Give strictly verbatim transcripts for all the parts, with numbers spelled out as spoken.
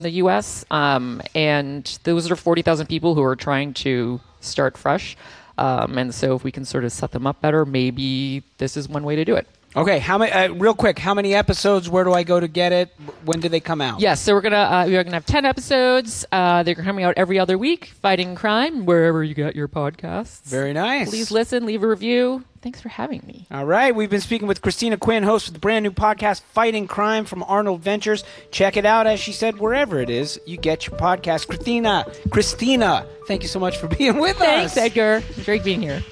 the U S, um, and those are forty thousand people who are trying to start fresh. Um, and so if we can sort of set them up better, maybe this is one way to do it. Okay, how many? Uh, real quick, how many episodes? Where do I go to get it? When do they come out? Yes, so we're gonna uh, we're gonna have ten episodes. Uh, they're coming out every other week. Fighting Crime, wherever you get your podcasts. Very nice. Please listen, leave a review. Thanks for having me. All right, we've been speaking with Christina Quinn, host of the brand new podcast Fighting Crime from Arnold Ventures. Check it out, as she said, wherever it is you get your podcast. Christina, Christina, thank you so much for being with Thanks, us. Thanks, Edgar. It's great being here.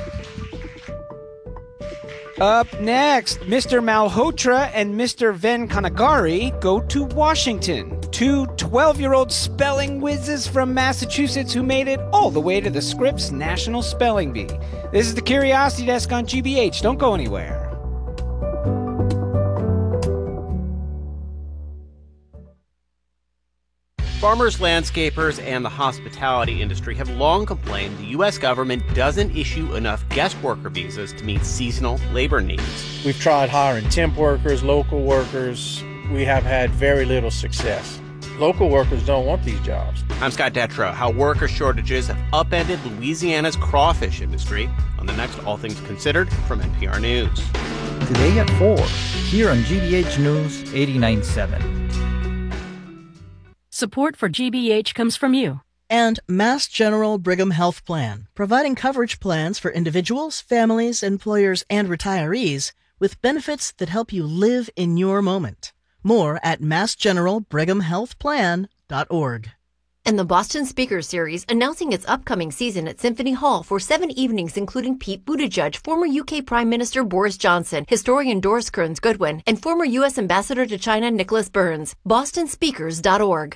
Up next, Mister Malhotra and Mister Venkanagari go to Washington. Two twelve-year-old spelling whizzes from Massachusetts who made it all the way to the Scripps National Spelling Bee. This is the Curiosity Desk on G B H. Don't go anywhere. Farmers, landscapers, and the hospitality industry have long complained the U S government doesn't issue enough guest worker visas to meet seasonal labor needs. We've tried hiring temp workers, local workers. We have had very little success. Local workers don't want these jobs. I'm Scott Detrow. How worker shortages have upended Louisiana's crawfish industry on the next All Things Considered from N P R News. Today at four, here on G B H News eighty-nine point seven. Support for G B H comes from you. And Mass General Brigham Health Plan, providing coverage plans for individuals, families, employers, and retirees with benefits that help you live in your moment. More at mass general brigham health plan dot org. And the Boston Speakers Series announcing its upcoming season at Symphony Hall for seven evenings, including Pete Buttigieg, former U K Prime Minister Boris Johnson, historian Doris Kearns Goodwin, and former U S Ambassador to China Nicholas Burns. boston speakers dot org.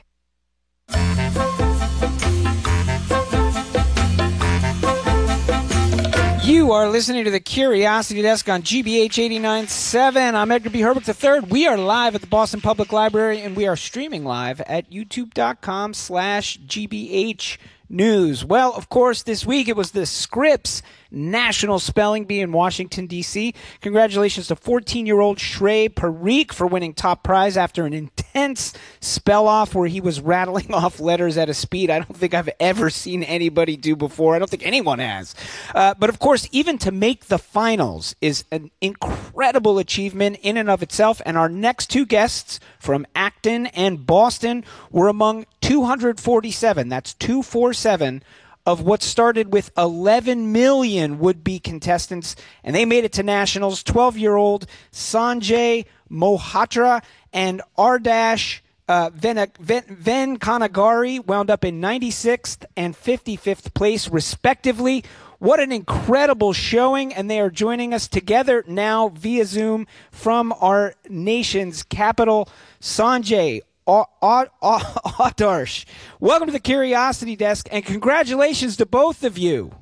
You are listening to the Curiosity Desk on G B H eighty-nine point seven. I'm Edgar B. Herbert the third. We are live at the Boston Public Library, and we are streaming live at youtube.com slash GBH News. Well, of course, this week it was the Scripps National Spelling Bee in Washington, D C Congratulations to fourteen-year-old Shrey Parikh for winning top prize after an intense spell-off where he was rattling off letters at a speed I don't think I've ever seen anybody do before. I don't think anyone has. Uh, but, of course, even to make the finals is an incredible achievement in and of itself. And our next two guests from Acton and Boston were among two hundred forty-seven. That's two forty-seven of what started with eleven million would-be contestants, and they made it to nationals. twelve-year-old Sanjay Mohatra and Ardash uh, Ven- Ven- Venkanagari wound up in ninety-sixth and fifty-fifth place, respectively. What an incredible showing, and they are joining us together now via Zoom from our nation's capital. Sanjay, Adarsh, welcome to the Curiosity Desk, and congratulations to both of you.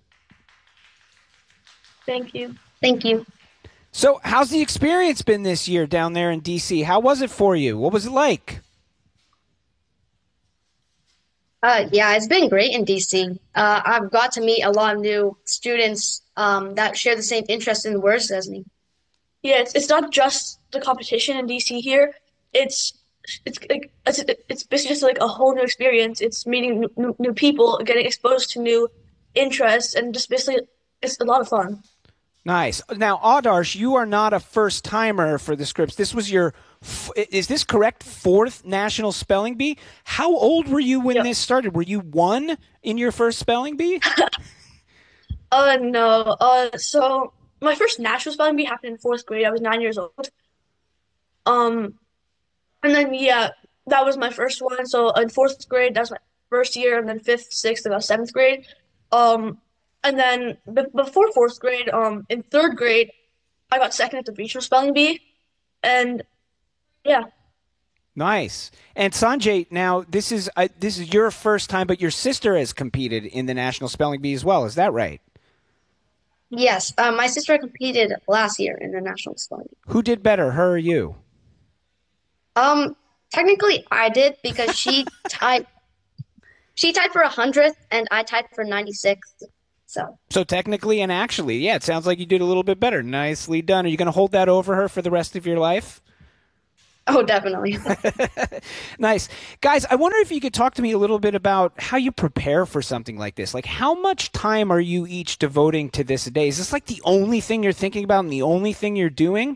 Thank you. Thank you. So how's the experience been this year down there in D C? How was it for you? What was it like? Uh, yeah, it's been great in D C. Uh, I've got to meet a lot of new students um, that share the same interest in words as me. Yeah, it's, it's not just the competition in D C here. It's It's like it's, it's basically just like a whole new experience. It's meeting new, new people, getting exposed to new interests, and just basically it's a lot of fun. Nice. Now, Adarsh, you are not a first-timer for the Scripps. This was your, is this correct, fourth National Spelling Bee? How old were you when yep. this started? Were you one in your first Spelling Bee? uh, no. Uh, so my first National Spelling Bee happened in fourth grade. I was nine years old. Um... And then, yeah, that was my first one. So in fourth grade, that was my first year. And then fifth, sixth, about seventh grade. Um, and then b- before fourth grade, um, in third grade, I got second at the regional spelling bee. And, yeah. Nice. And Sanjay, now this is uh, this is your first time, but your sister has competed in the National Spelling Bee as well. Is that right? Yes. Uh, my sister competed last year in the National Spelling Bee. Who did better, her or you? Um, technically I did because she tied, she tied for a hundredth and I tied for ninety-sixth. So, so technically and actually, yeah, it sounds like you did a little bit better. Nicely done. Are you going to hold that over her for the rest of your life? Oh, definitely. Nice. Guys, I wonder if you could talk to me a little bit about how you prepare for something like this. Like, how much time are you each devoting to this a day? Is this like the only thing you're thinking about and the only thing you're doing?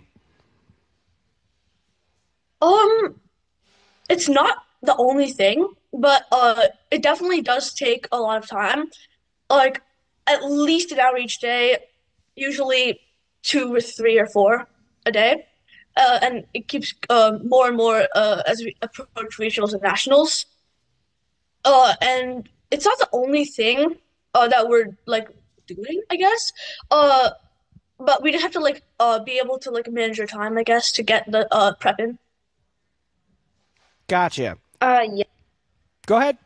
Um, it's not the only thing, but uh, it definitely does take a lot of time. Like, at least an hour each day, usually two or three or four a day. Uh, and it keeps uh, more and more uh, as we approach regionals and nationals. Uh, and it's not the only thing uh, that we're like doing, I guess. Uh, but we just have to like uh, be able to like manage our time, I guess, to get the uh, prep in. Gotcha. Uh, yeah. Go ahead.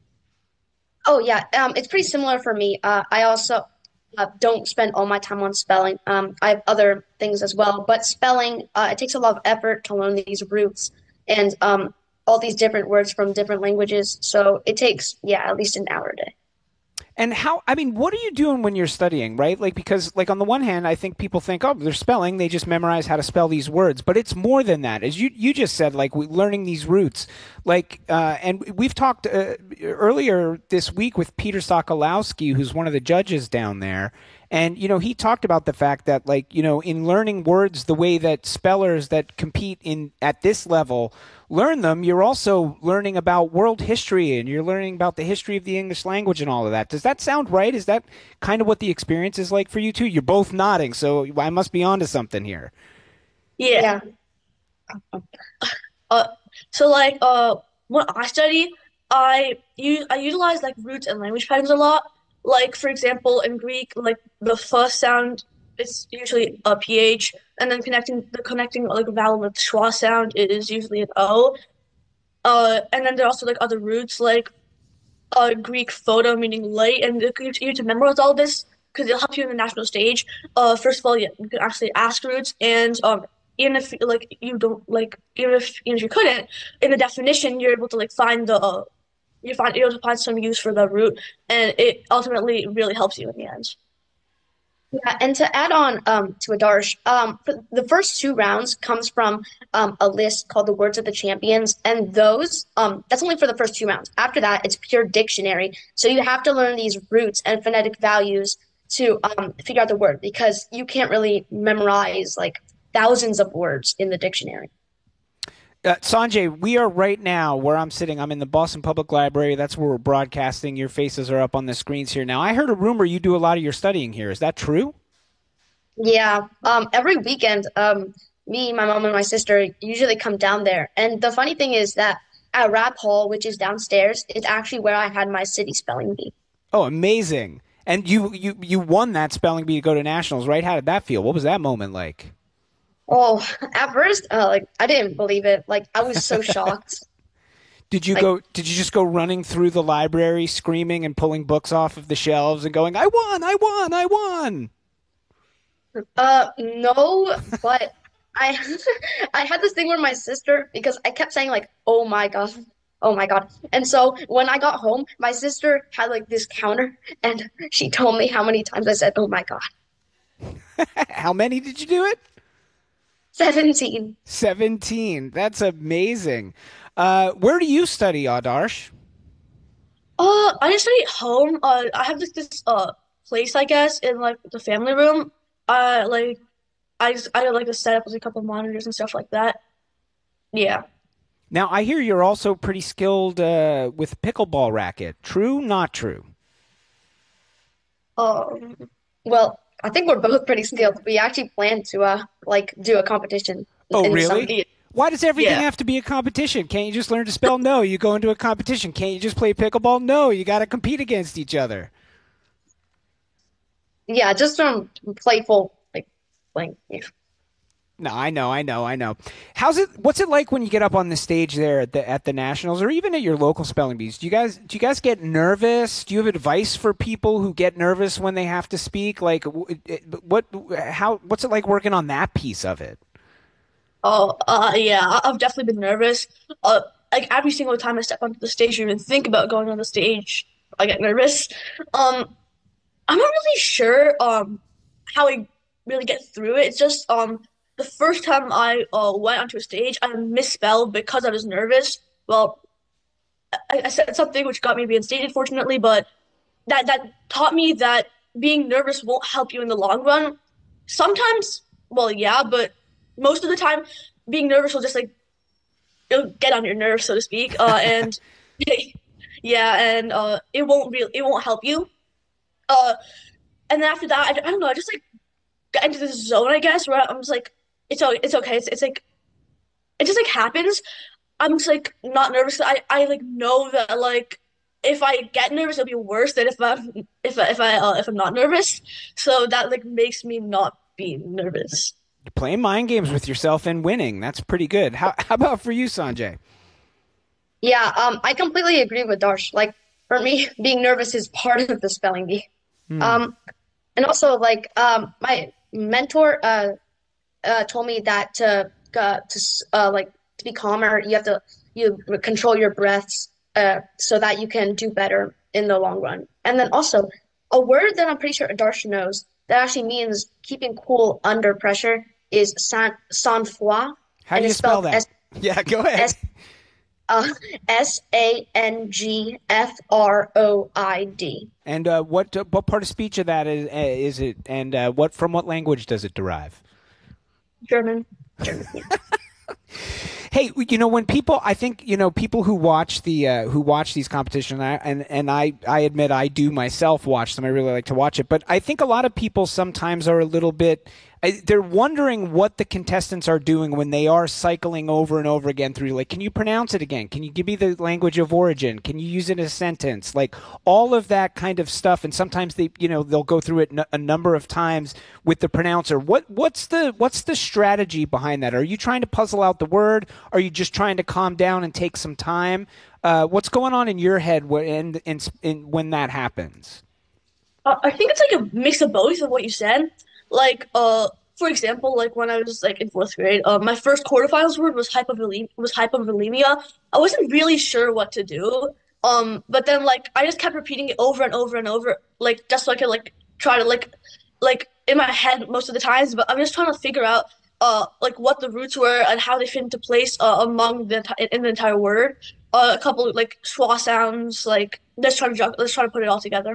Oh, yeah. Um, it's pretty similar for me. Uh, I also uh, don't spend all my time on spelling. Um, I have other things as well, but spelling, uh, it takes a lot of effort to learn these roots and um, all these different words from different languages. So it takes, yeah, at least an hour a day. And how, I mean, what are you doing when you're studying, right? Like, because, like, on the one hand, I think people think, oh, they're spelling, they just memorize how to spell these words. But it's more than that. As you, you just said, like, we, learning these roots. Like, uh, and we've talked uh, earlier this week with Peter Sokolowski, who's one of the judges down there. And, you know, he talked about the fact that, like, you know, in learning words the way that spellers that compete in at this level learn them, you're also learning about world history and you're learning about the history of the English language and all of that. Does that sound right? Is that kind of what the experience is like for you two? You're both nodding, so I must be onto something here. Yeah. Yeah. Uh, so like uh, when I study, I use I utilize like roots and language patterns a lot. Like for example, in Greek, like the first sound is usually a ph, and then connecting the connecting like vowel with schwa sound is usually an o. Uh, and then there are also like other roots like uh Greek photo meaning light, and you you need to memorize all this because it'll help you in the national stage. Uh, first of all, yeah, you can actually ask roots, and um, even if like you don't like, even if even if you couldn't, in the definition, you're able to like find the uh, you find you're able to find some use for the root, and it ultimately really helps you in the end. Yeah, and to add on um, to Adarsh, um, for the first two rounds comes from um, a list called the Words of the Champions, and those um, that's only for the first two rounds. After that, it's pure dictionary. So you have to learn these roots and phonetic values to um, figure out the word because you can't really memorize like thousands of words in the dictionary. Uh, Sanjay, we are right now where I'm sitting. I'm in the Boston Public Library. That's where we're broadcasting. Your faces are up on the screens here. Now, I heard a rumor you do a lot of your studying here. Is that true? Yeah, um, every weekend, um, me, my mom, and my sister usually come down there. And the funny thing is that at Rap Hall, which is downstairs, is actually where I had my city spelling bee. Oh, amazing. And you, you, you won that spelling bee to go to nationals, right? How did that feel? What was that moment like? Oh, at first, uh, like I didn't believe it. Like I was so shocked. Did you like, go? Did you just go running through the library, screaming and pulling books off of the shelves and going, "I won! I won! I won!" Uh, no, but I, I had this thing with my sister because I kept saying like, "Oh my God, oh my God," and so when I got home, my sister had like this counter, and she told me how many times I said, "Oh my God." How many did you do it? Seventeen. Seventeen. That's amazing. Uh, where do you study, Adarsh? Uh, I just study at home. Uh, I have this this uh place, I guess, in like the family room. Uh, like I just I like to set up with a couple of monitors and stuff like that. Yeah. Now I hear you're also pretty skilled uh, with pickleball racket. True? Not true? Um. Well, I think we're both pretty skilled. We actually plan to uh like do a competition. Oh, in really? some- Why does everything Yeah. have to be a competition? Can't you just learn to spell? No, you go into a competition. Can't you just play pickleball? No, you got to compete against each other. Yeah, just from playful like playing. Yeah. No, I know, I know, I know. How's it? What's it like when you get up on the stage there at the at the nationals, or even at your local spelling bees? Do you guys do you guys get nervous? Do you have advice for people who get nervous when they have to speak? Like, what? How? What's it like working on that piece of it? Oh, uh, yeah. I- I've definitely been nervous. Uh, like every single time I step onto the stage or even think about going on the stage, I get nervous. Um, I'm not really sure um how I really get through it. It's just um the first time I uh, went onto a stage, I misspelled because I was nervous. Well, I, I said something which got me reinstated, fortunately, but that that taught me that being nervous won't help you in the long run. Sometimes, well, yeah, but most of the time, being nervous will just like it'll get on your nerves, so to speak, uh, and yeah, and uh, it won't really it won't help you. Uh, and then after that, I, I don't know, I just like got into this zone, I guess, where I'm just like, it's o- it's okay, it's it's like it just like happens. I'm just like not nervous. I I like know that like if I get nervous, it'll be worse than if I'm if I, if I uh, if I'm not nervous. So that like makes me not be nervous. You're playing mind games with yourself and winning. That's pretty good. How how about for you, Sanjay? Yeah, um, I completely agree with Darsh. Like for me, being nervous is part of the spelling bee. Hmm. Um, and also like um, my mentor uh, uh, told me that to uh, to uh, like to be calmer, you have to you control your breaths uh, so that you can do better in the long run. And then also a word that I'm pretty sure Darsh knows that actually means keeping cool under pressure is sang sang-froid. How do and you it's spell spelled that? S Yeah, go ahead. S uh, S A N G F R O I D. And uh, what uh, what part of speech of that is, uh, is it? And uh, what from what language does it derive? German. German. Hey, you know, when people, I think, you know, people who watch the uh, who watch these competitions, and I, and, and I, I admit I do myself watch them. I really like to watch it, but I think a lot of people sometimes are a little bit. They're wondering what the contestants are doing when they are cycling over and over again through. Like, can you pronounce it again? Can you give me the language of origin? Can you use it in a sentence? Like all of that kind of stuff. And sometimes they, you know, they'll go through it a number of times with the pronouncer. What what's the what's the strategy behind that? Are you trying to puzzle out the word? Are you just trying to calm down and take some time? Uh, what's going on in your head when in, in, when that happens? Uh, I think it's like a mix of both of what you said. Like, uh, for example, like when I was like in fourth grade, uh, my first quarterfinals word was hypovolemia. Was hypovolemia. I wasn't really sure what to do. Um, but then like I just kept repeating it over and over and over, like just so I could like try to like, like in my head most of the times. But I'm just trying to figure out, uh, like what the roots were and how they fit into place uh, among the enti- in the entire word. Uh, a couple of, like schwa sounds, like let's try to ju- let's try to put it all together.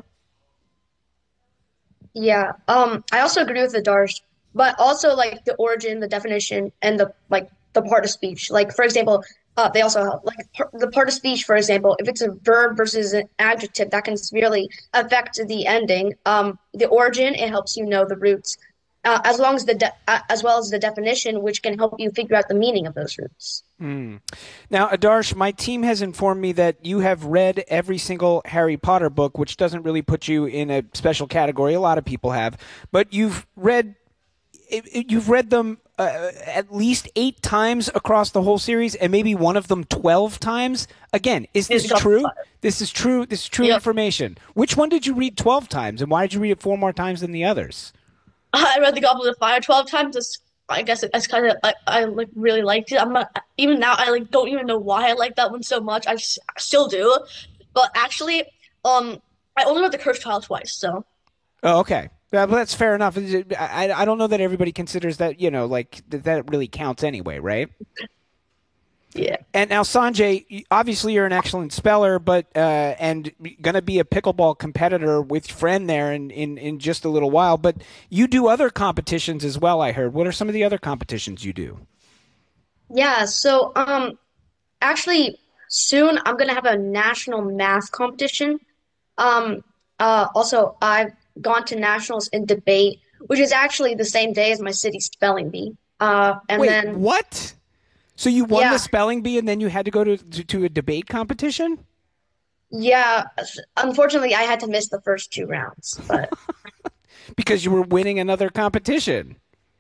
Yeah, um, I also agree with the Darsh, but also like the origin, the definition, and the like the part of speech. Like for example, uh, they also help. Like par- the part of speech, for example, if it's a verb versus an adjective, that can severely affect the ending. Um, the origin, it helps you know the roots, uh, as long as the de- uh, as well as the definition, which can help you figure out the meaning of those roots. Mm. Now, Adarsh, my team has informed me that you have read every single Harry Potter book, which doesn't really put you in a special category. A lot of people have, but you've read you've read them uh, at least eight times across the whole series, and maybe one of them twelve times. Again, is this true? This is true. This is true Yep. information. Which one did you read twelve times, and why did you read it four more times than the others? I read The Goblet of Fire twelve times. It's, I guess it's kind of I, I like really liked it. I'm not even now. I like don't even know why I like that one so much. I, s- I still do, but actually, um, I only read The Cursed Child twice. So Oh, okay. Uh, but that's fair enough. Is it- I, I don't know that everybody considers that, you know, like that, that really counts anyway, right? yeah, And now, Sanjay, y- obviously you're an excellent speller, but uh, and going to be a pickleball competitor with your friend there in, in, in just a little while. But you do other competitions as well, I heard. What are some of the other competitions you do? Yeah, so um, actually, soon I'm gonna have a national math competition. Um, uh, also, I've gone to nationals in debate, which is actually the same day as my city spelling bee. Uh, and Wait, then what? So you won Yeah. the spelling bee and then you had to go to, to, to a debate competition? yeah, unfortunately, I had to miss the first two rounds, but Because you were winning another competition.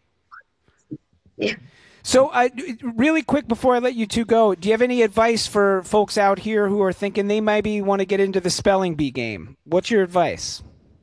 yeah. So, uh, really quick before I let you two go, do you have any advice for folks out here who are thinking they maybe want to get into the spelling bee game? What's your advice?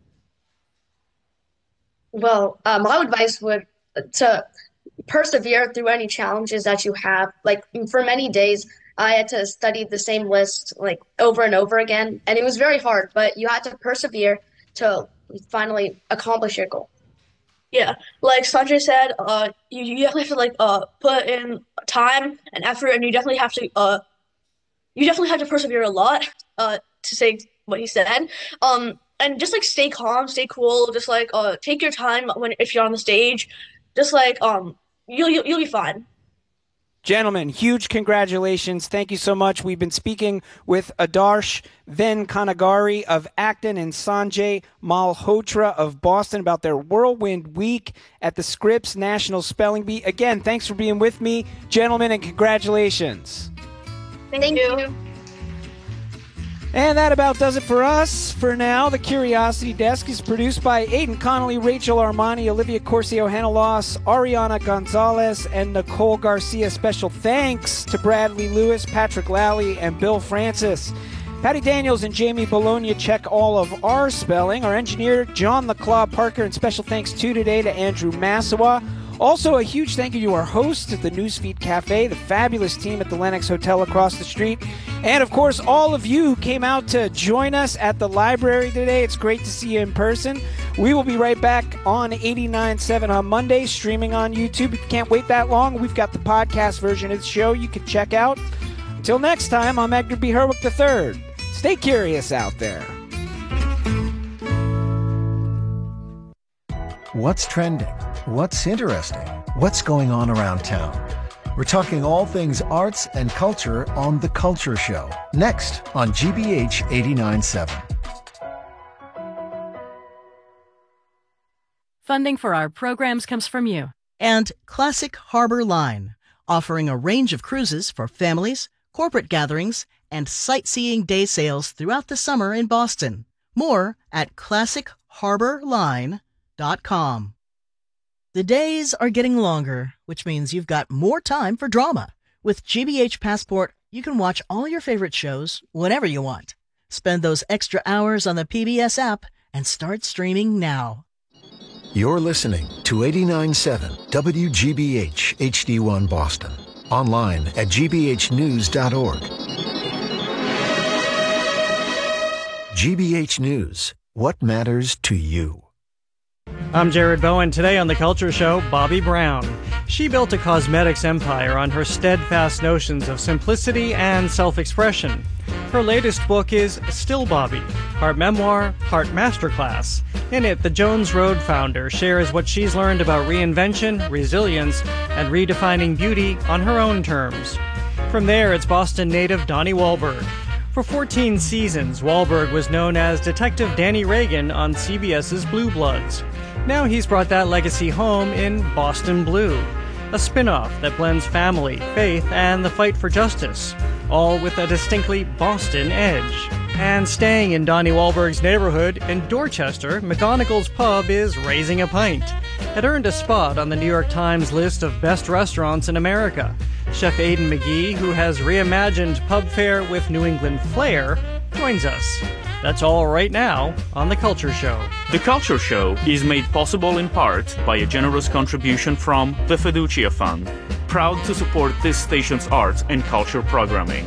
Well, uh, my advice would to persevere through any challenges that you have. Like for many days, I had to study the same list like over and over again, and it was very hard, but you had to persevere to finally accomplish your goal. Yeah, like Sanjay said, uh, you, you definitely have to like uh put in time and effort, and you definitely have to uh you definitely have to persevere a lot, uh, to say what he said. Um, and just like stay calm, stay cool, just like uh take your time when if you're on the stage, just like um you'll you'll, you'll be fine. Gentlemen, huge congratulations. Thank you so much. We've been speaking with Adarsh Venkanagari of Acton and Sanjay Malhotra of Boston about their whirlwind week at the Scripps National Spelling Bee. Again, thanks for being with me, gentlemen, and congratulations. Thank, Thank you. you. And that about does it for us for now. The Curiosity Desk is produced by Aiden Connolly, Rachel Armani, Olivia Corcio-Henneloss, Ariana Gonzalez, and Nicole Garcia. Special thanks to Bradley Lewis, Patrick Lally, and Bill Francis. Patty Daniels and Jamie Bologna check all of our spelling. Our engineer, John LaClaw Parker, and special thanks too today to Andrew Massawa. Also, a huge thank you to our host at the Newsfeed Cafe, the fabulous team at the Lennox Hotel across the street, and, of course, all of you who came out to join us at the library today. It's great to see you in person. We will be right back on eighty-nine point seven on Monday, streaming on YouTube. If you can't wait that long, we've got the podcast version of the show you can check out. Until next time, I'm Edgar B. Herwick the third. Stay curious out there. What's trending? What's interesting? What's going on around town? We're talking all things arts and culture on The Culture Show, next on G B H eighty-nine point seven. Funding for our programs comes from you. And Classic Harbor Line, offering a range of cruises for families, corporate gatherings, and sightseeing day sails throughout the summer in Boston. More at classic harbor line dot com. The days are getting longer, which means you've got more time for drama. With G B H Passport, you can watch all your favorite shows whenever you want. Spend those extra hours on the P B S app and start streaming now. You're listening to eighty-nine point seven W G B H H D one Boston. Online at g b h news dot org. G B H News. What matters to you? I'm Jared Bowen. Today on The Culture Show, Bobbi Brown. She built a cosmetics empire on her steadfast notions of simplicity and self-expression. Her latest book is Still Bobbi, part memoir, part masterclass. In it, the Jones Road founder shares what she's learned about reinvention, resilience, and redefining beauty on her own terms. From there, it's Boston native Donnie Wahlberg. For fourteen seasons, Wahlberg was known as Detective Danny Reagan on C B S's Blue Bloods. Now he's brought that legacy home in Boston Blue, a spin-off that blends family, faith, and the fight for justice, all with a distinctly Boston edge. And staying in Donnie Wahlberg's neighborhood in Dorchester, McGonagall's Pub is Raising a Pint. It earned a spot on the New York Times list of best restaurants in America. Chef Aidan McGee, who has reimagined pub fare with New England flair, joins us. That's all right now on The Culture Show. The Culture Show is made possible in part by a generous contribution from the Fiducia Fund, proud to support this station's arts and culture programming.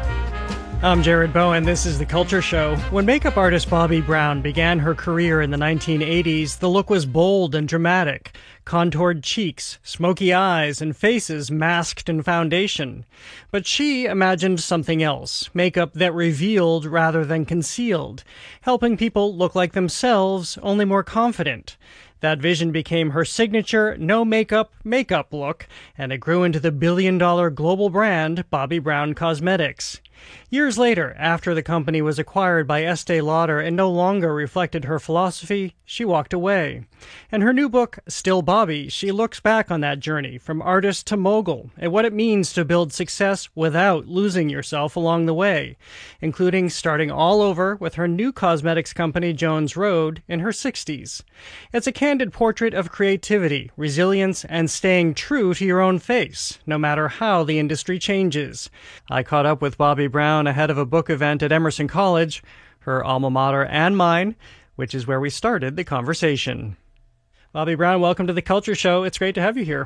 I'm Jared Bowen. This is The Culture Show. When makeup artist Bobbi Brown began her career in the nineteen eighties, the look was bold and dramatic. Contoured cheeks, smoky eyes, and faces masked in foundation. But she imagined something else, makeup that revealed rather than concealed, helping people look like themselves, only more confident. That vision became her signature no-makeup makeup look, and it grew into the billion-dollar global brand Bobbi Brown Cosmetics. Years later, after the company was acquired by Estee Lauder and no longer reflected her philosophy, she walked away. In her new book, Still Bobbi, she looks back on that journey from artist to mogul and what it means to build success without losing yourself along the way, including starting all over with her new cosmetics company, Jones Road, in her sixties. It's a candid portrait of creativity, resilience, and staying true to your own face, no matter how the industry changes. I caught up with Bobbi Brown ahead of a book event at Emerson College, her alma mater and mine, which is where we started the conversation. Bobbi Brown, welcome to The Culture Show. It's great to have you here.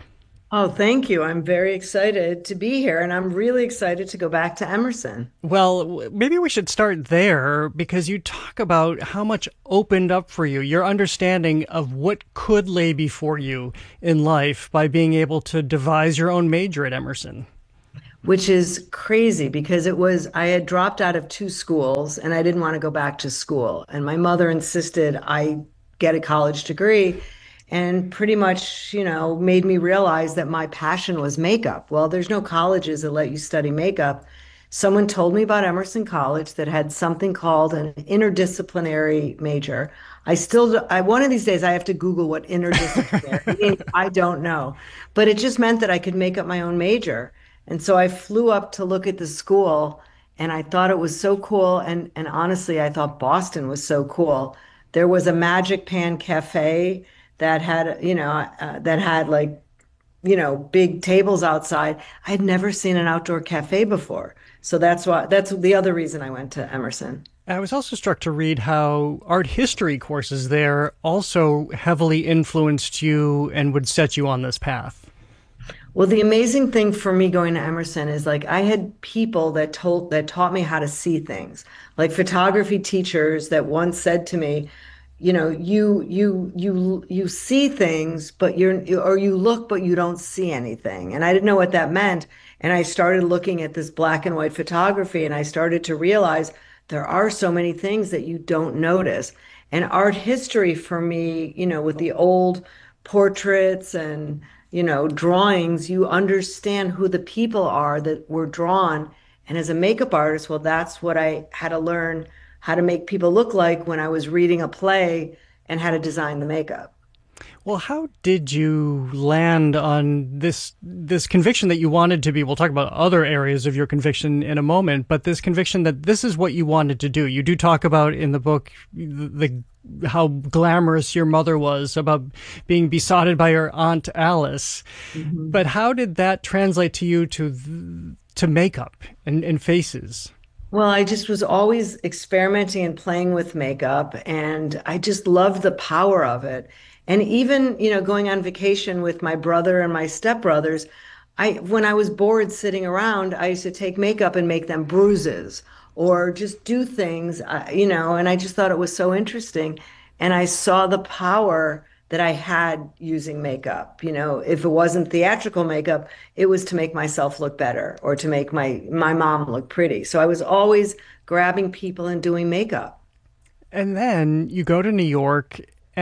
Oh, thank you. I'm very excited to be here, and I'm really excited to go back to Emerson. Well, w- maybe we should start there because you talk about how much opened up for you, your understanding of what could lay before you in life by being able to devise your own major at Emerson. Which is crazy because it was, I had dropped out of two schools and I didn't want to go back to school. And my mother insisted I get a college degree and pretty much, you know, made me realize that my passion was makeup. Well, there's no colleges that let you study makeup. Someone told me about Emerson College that had something called an interdisciplinary major. I still, I, one of these days I have to Google what interdisciplinary means. I don't know, but it just meant that I could make up my own major. And so I flew up to look at the school and I thought it was so cool. And, and honestly, I thought Boston was so cool. There was a Magic Pan Cafe that had, you know, uh, that had like, you know, big tables outside. I had never seen an outdoor cafe before. So that's why, that's the other reason I went to Emerson. I was also struck to read how art history courses there also heavily influenced you and would set you on this path. Well, the amazing thing for me going to Emerson is like I had people that told that taught me how to see things, like photography teachers that once said to me, you know, you you you you see things, but you're or you look, but you don't see anything. And I didn't know what that meant. And I started looking at this black and white photography, and I started to realize there are so many things that you don't notice. And art history for me, you know, with the old portraits and you know, drawings, you understand who the people are that were drawn. And as a makeup artist, well, that's what I had to learn how to make people look like when I was reading a play and how to design the makeup. Well, how did you land on this this conviction that you wanted to be? We'll talk about other areas of your conviction in a moment, but this conviction that this is what you wanted to do. You do talk about in the book the, the how glamorous your mother was, about being besotted by her Aunt Alice. Mm-hmm. But how did that translate to you to to makeup and, and faces? Well, I just was always experimenting and playing with makeup, and I just loved the power of it. And even, you know, going on vacation with my brother and my stepbrothers, I, when I was bored sitting around, I used to take makeup and make them bruises or just do things, uh, you know, and I just thought it was so interesting. And I saw the power that I had using makeup. You know, if it wasn't theatrical makeup, it was to make myself look better or to make my, my mom look pretty. So I was always grabbing people and doing makeup. And then you go to New York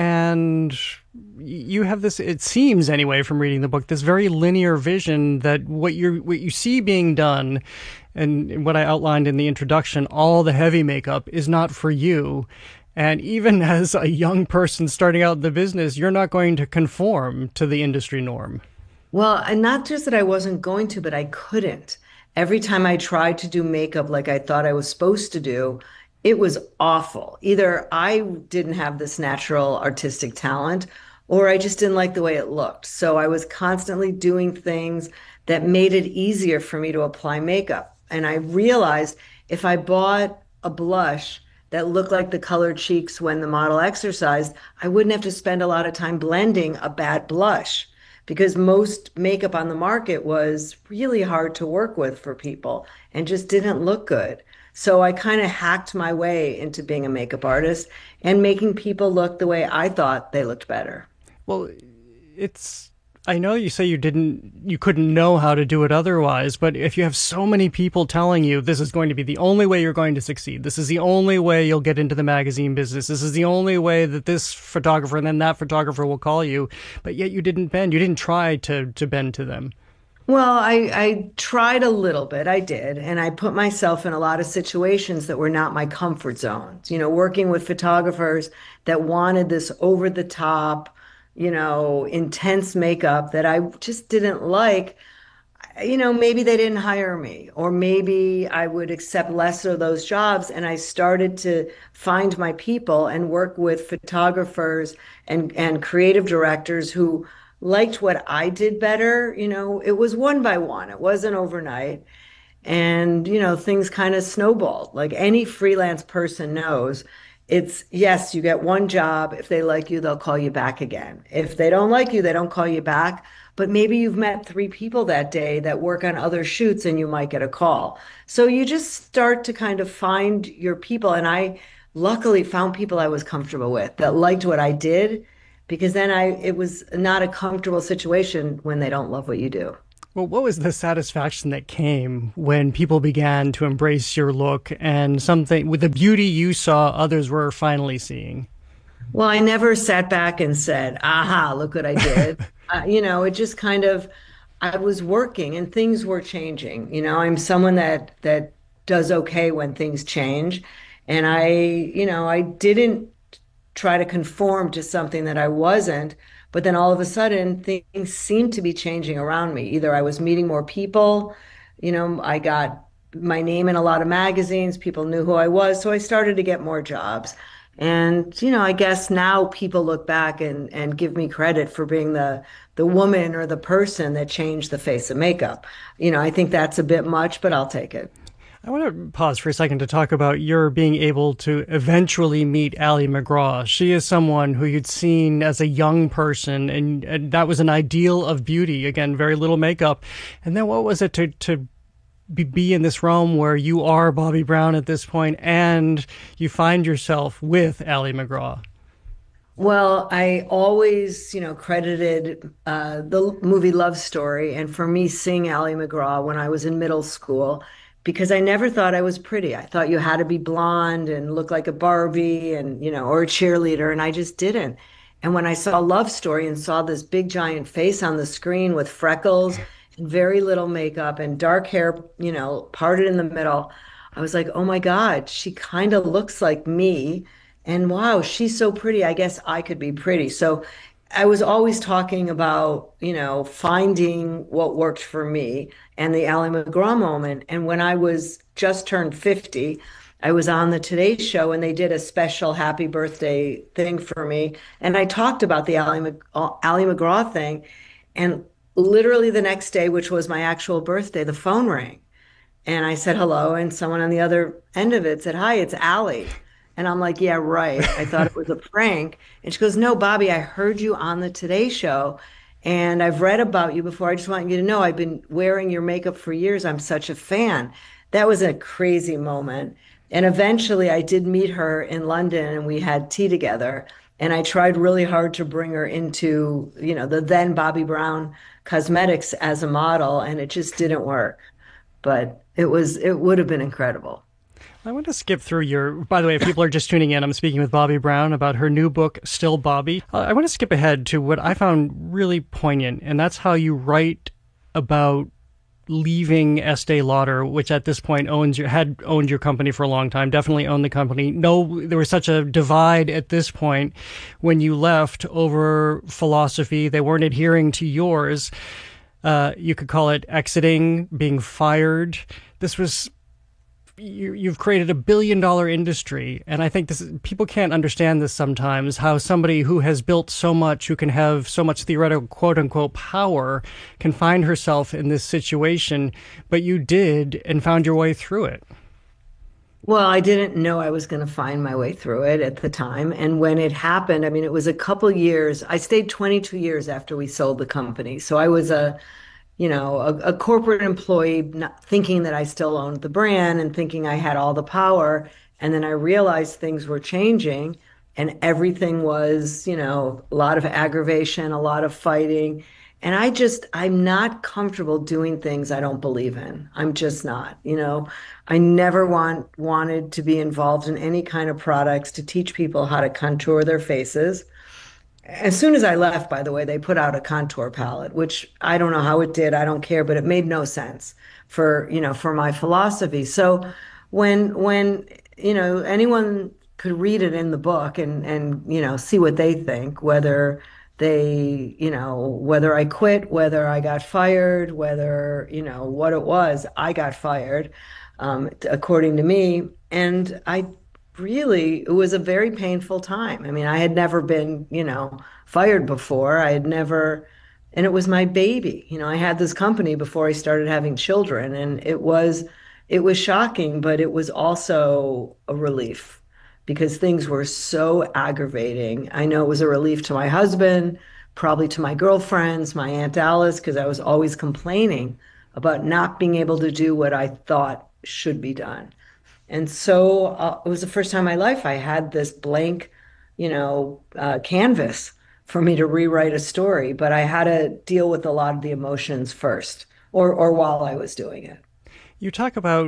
and you have this, it seems anyway, from reading the book, this very linear vision that what you what you see being done and what I outlined in the introduction, all the heavy makeup is not for you. And even as a young person starting out in the business, you're not going to conform to the industry norm. Well, and not just that I wasn't going to, but I couldn't. Every time I tried to do makeup like I thought I was supposed to do, it was awful. Either I didn't have this natural artistic talent or I just didn't like the way it looked. So I was constantly doing things that made it easier for me to apply makeup. And I realized if I bought a blush that looked like the colored cheeks when the model exercised, I wouldn't have to spend a lot of time blending a bad blush because most makeup on the market was really hard to work with for people and just didn't look good. So I kind of hacked my way into being a makeup artist and making people look the way I thought they looked better. Well, it's, I know you say you didn't, you couldn't know how to do it otherwise, but if you have so many people telling you this is going to be the only way you're going to succeed, this is the only way you'll get into the magazine business, this is the only way that this photographer and then that photographer will call you, but yet you didn't bend, you didn't try to, to bend to them. Well, I, I tried a little bit, I did, and I put myself in a lot of situations that were not my comfort zones. You know, working with photographers that wanted this over-the-top, you know, intense makeup that I just didn't like. You know, maybe they didn't hire me, or maybe I would accept less of those jobs. And I started to find my people and work with photographers and, and creative directors who liked what I did better. You know, it was one by one. It wasn't overnight. And, you know, things kind of snowballed. Like any freelance person knows, It's yes, you get one job. If they like you, they'll call you back again. If they don't like you, they don't call you back. But maybe you've met three people that day that work on other shoots and you might get a call. So you just start to kind of find your people. And I luckily found people I was comfortable with that liked what I did, because then I it was not a comfortable situation when they don't love what you do. Well, what was the satisfaction that came when people began to embrace your look and something with the beauty you saw others were finally seeing? Well, I never sat back and said, aha, look what I did. uh, you know, it just kind of, I was working and things were changing. You know, I'm someone that, that does okay when things change. And I, you know, I didn't try to conform to something that I wasn't. But then all of a sudden, things seemed to be changing around me. Either I was meeting more people, you know, I got my name in a lot of magazines, people knew who I was, so I started to get more jobs. And, you know, I guess now people look back and, and give me credit for being the the woman or the person that changed the face of makeup. You know, I think that's a bit much, but I'll take it. I want to pause for a second to talk about your being able to eventually meet Ali MacGraw. She is someone who you'd seen as a young person, and, and that was an ideal of beauty. Again, very little makeup. And then what was it to, to be, be in this realm where you are Bobbi Brown at this point and you find yourself with Ali MacGraw? Well, I always, you know, credited uh, the movie Love Story, and for me, seeing Ali MacGraw when I was in middle school, because I never thought I was pretty. I thought you had to be blonde and look like a Barbie and, you know, or a cheerleader, and I just didn't. And when I saw Love Story and saw this big giant face on the screen with freckles and very little makeup and dark hair, you know, parted in the middle, I was like, oh my God, she kind of looks like me. And wow, she's so pretty. I guess I could be pretty. So I was always talking about, you know, finding what worked for me and the Ali MacGraw moment. And when I was just turned fifty, I was on the Today Show and they did a special happy birthday thing for me. And I talked about the Ali, Mac- Ali MacGraw thing. And literally the next day, which was my actual birthday, the phone rang. And I said hello. And someone on the other end of it said, hi, it's Ali. And I'm like, yeah, right. I thought it was a prank. And she goes, no, Bobbi, I heard you on the Today Show and I've read about you before. I just want you to know I've been wearing your makeup for years. I'm such a fan. That was a crazy moment. And eventually I did meet her in London and we had tea together. And I tried really hard to bring her into, you know, the then Bobbi Brown Cosmetics as a model, and it just didn't work. But it was, it would have been incredible. I want to skip through your, by the way, if people are just tuning in, I'm speaking with Bobbi Brown about her new book, Still Bobbi. Uh, I want to skip ahead to what I found really poignant, and that's how you write about leaving Estee Lauder, which at this point owns your, had owned your company for a long time, definitely owned the company. No, there was such a divide at this point when you left over philosophy. They weren't adhering to yours. Uh, you could call it exiting, being fired. This was... You, you've created a billion dollar industry. And I think this people can't understand this sometimes, how somebody who has built so much, who can have so much theoretical quote unquote power, can find herself in this situation. But you did and found your way through it. Well, I didn't know I was going to find my way through it at the time. And when it happened, I mean, it was a couple years. I stayed twenty-two years after we sold the company. So I was a you know, a, a corporate employee, not thinking that I still owned the brand and thinking I had all the power. And then I realized things were changing and everything was, you know, a lot of aggravation, a lot of fighting. And I just, I'm not comfortable doing things I don't believe in. I'm just not, you know, I never want wanted to be involved in any kind of products to teach people how to contour their faces. As soon as I left, by the way, they put out a contour palette, which I don't know how it did. I don't care, but it made no sense for, you know, for my philosophy. So when, when, you know, anyone could read it in the book and, and, you know, see what they think, whether they, you know, whether I quit, whether I got fired, whether, you know, what it was, I got fired, um, according to me. And I really, it was a very painful time. I mean, I had never been, you know, fired before. I had never, and it was my baby. You know, I had this company before I started having children, and it was, it was shocking, but it was also a relief because things were so aggravating. I know it was a relief to my husband, probably to my girlfriends, my Aunt Alice, because I was always complaining about not being able to do what I thought should be done. And so uh, it was the first time in my life I had this blank, you know, uh, canvas for me to rewrite a story, but I had to deal with a lot of the emotions first, or or while I was doing it. You talk about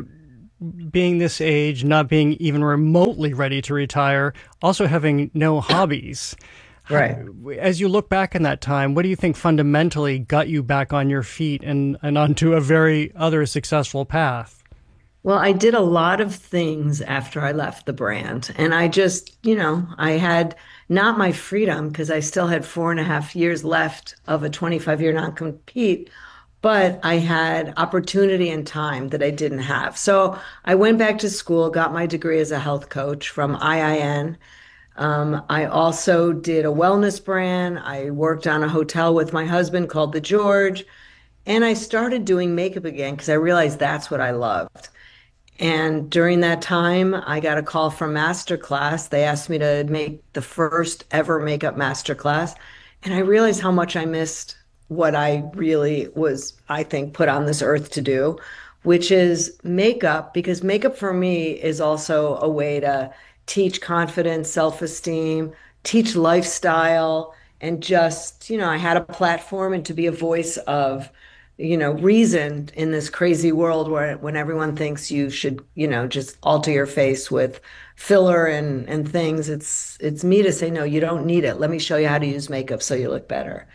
being this age, not being even remotely ready to retire, also having no hobbies. Right. As you look back in that time, what do you think fundamentally got you back on your feet and, and onto a very other successful path? Well, I did a lot of things after I left the brand. And I just, you know, I had not my freedom because I still had four and a half years left of a twenty-five year non-compete, but I had opportunity and time that I didn't have. So I went back to school, got my degree as a health coach from I I N. Um, I also did a wellness brand. I worked on a hotel with my husband called The George. And I started doing makeup again because I realized that's what I loved. And during that time, I got a call from Masterclass. They asked me to make the first ever makeup masterclass. And I realized how much I missed what I really was, I think, put on this earth to do, which is makeup, because makeup for me is also a way to teach confidence, self-esteem, teach lifestyle, and just, you know, I had a platform and to be a voice of, you know, reason in this crazy world where when everyone thinks you should, you know, just alter your face with filler and, and things, it's, it's me to say, no, you don't need it. Let me show you how to use makeup so you look better.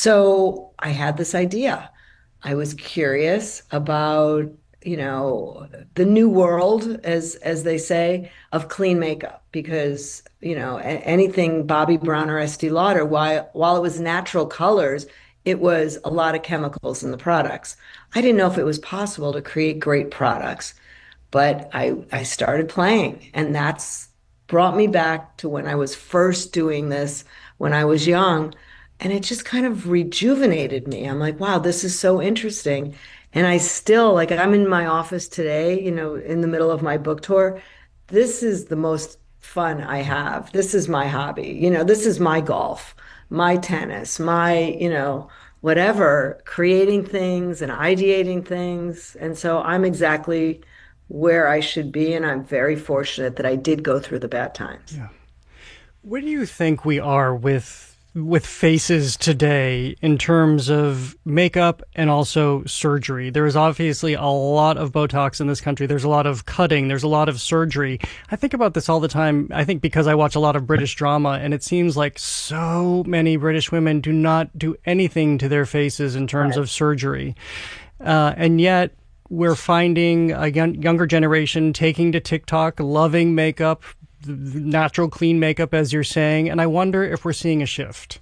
So I had this idea. I was curious about, you know, the new world, as as they say, of clean makeup, because, you know, anything Bobbi Brown or Estee Lauder, while while it was natural colors, it was a lot of chemicals in the products. I didn't know if it was possible to create great products, but I I started playing, and that's brought me back to when I was first doing this when I was young, and it just kind of rejuvenated me. I'm like, wow, this is so interesting. And I still, like, I'm in my office today, you know, in the middle of my book tour. This is the most fun I have. This is my hobby. You know, this is my golf, my tennis, my, you know, whatever, creating things and ideating things. And so I'm exactly where I should be. And I'm very fortunate that I did go through the bad times. Yeah. Where do you think we are with with faces today in terms of makeup and also surgery? There is obviously a lot of Botox in this country. There's a lot of cutting. There's a lot of surgery. I think about this all the time. I think because I watch a lot of British drama, and it seems like so many British women do not do anything to their faces in terms Right. of surgery. Uh, and yet we're finding a young, younger generation taking to TikTok, loving makeup, natural, clean makeup, as you're saying. And I wonder if we're seeing a shift.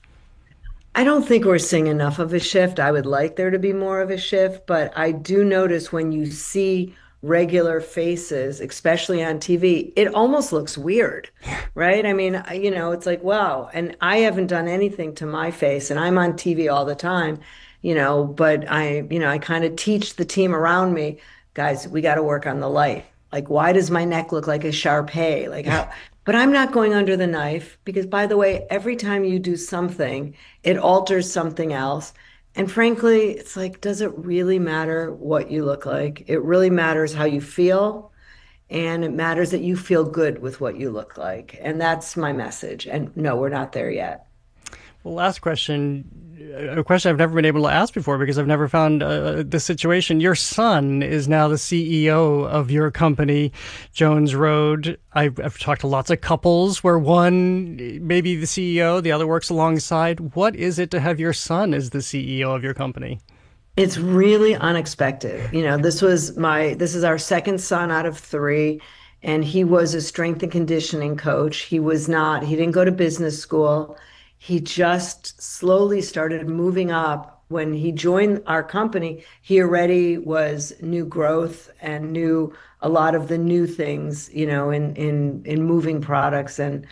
I don't think we're seeing enough of a shift. I would like there to be more of a shift, but I do notice when you see regular faces, especially on T V, it almost looks weird, right? I mean, you know, it's like, wow. And I haven't done anything to my face, and I'm on T V all the time, you know, but I, you know, I kind of teach the team around me, guys, we got to work on the light. Like, why does my neck look like a Shar-Pei? Like, how? But I'm not going under the knife because, by the way, every time you do something, it alters something else. And frankly, it's like, does it really matter what you look like? It really matters how you feel. And it matters that you feel good with what you look like. And that's my message. And no, we're not there yet. Well, last question, a question I've never been able to ask before because I've never found uh, this situation. Your son is now the C E O of your company, Jones Road. I've, I've talked to lots of couples where one may be the C E O, the other works alongside. What is it to have your son as the C E O of your company? It's really unexpected. You know, this was my, this is our second son out of three, and he was a strength and conditioning coach. He was not, he didn't go to business school. He just slowly started moving up. When he joined our company, he already was new growth and knew a lot of the new things, you know, in in in moving products, and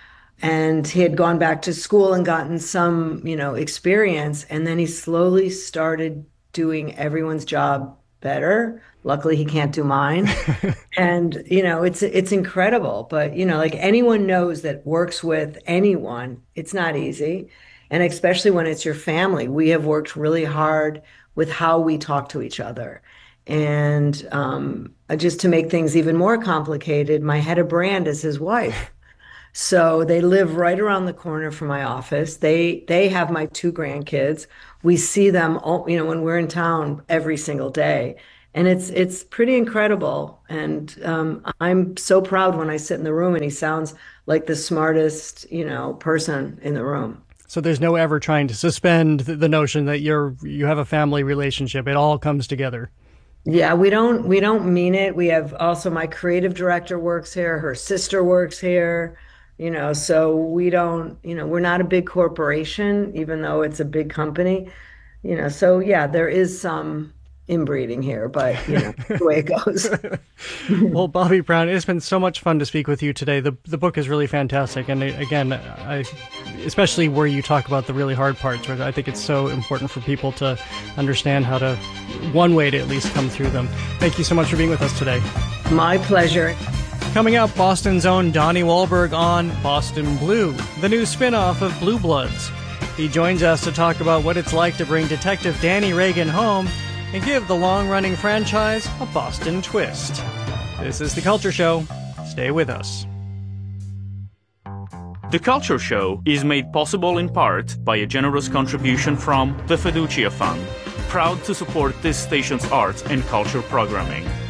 and he had gone back to school and gotten some, you know, experience, and then he slowly started doing everyone's job better, Luckily, he can't do mine. And, you know, it's it's incredible. But, you know, like anyone knows that works with anyone, it's not easy. And especially when it's your family. We have worked really hard with how we talk to each other. And um, just to make things even more complicated, my head of brand is his wife. So they live right around the corner from my office. They they have my two grandkids. We see them, all, you know, when we're in town every single day. And it's it's pretty incredible. And um, I'm so proud when I sit in the room and he sounds like the smartest, you know, person in the room. So there's no ever trying to suspend the notion that you're you have a family relationship. It all comes together. Yeah, we don't we don't mean it. We have also my creative director works here. Her sister works here. You know, so we don't, you know, we're not a big corporation, even though it's a big company. You know, so yeah, there is some inbreeding here, but you know, the way it goes. Well, Bobbi Brown, it's been so much fun to speak with you today. The the book is really fantastic, and again, I especially where you talk about the really hard parts, where I think it's so important for people to understand how to, one way to at least come through them. Thank you so much for being with us today. My pleasure. Coming up, Boston's own Donnie Wahlberg on Boston Blue, the new spin-off of Blue Bloods. He joins us to talk about what it's like to bring Detective Danny Reagan home and give the long-running franchise a Boston twist. This is The Culture Show. Stay with us. The Culture Show is made possible in part by a generous contribution from the Fiducia Fund, proud to support this station's arts and culture programming.